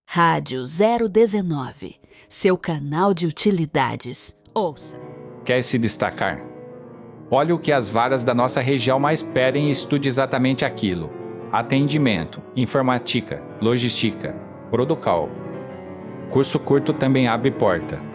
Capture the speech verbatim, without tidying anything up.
Rádio zero dezenove, seu canal de utilidades. Ouça. Quer se destacar? Olhe o que as varas da nossa região mais pedem e estude exatamente aquilo. Atendimento, informática, logística, Producal. Curso curto também abre porta.